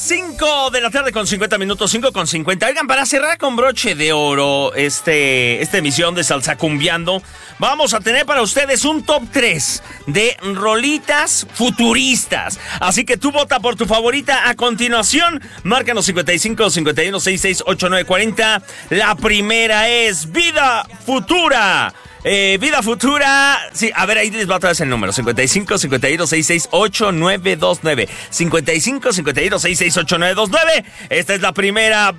5 de la tarde con 50 minutos, 5:50. Oigan, para cerrar con broche de oro esta emisión de Salsacumbiando, vamos a tener para ustedes un top 3 de rolitas futuristas. Así que tú vota por tu favorita a continuación. Márcanos 55 51 66 89 40. La primera es Vida Futura. Vida Futura. Sí, a ver, ahí les va otra vez el número: 55 51 66 8929. 55 51 66 8929. Esta es la primera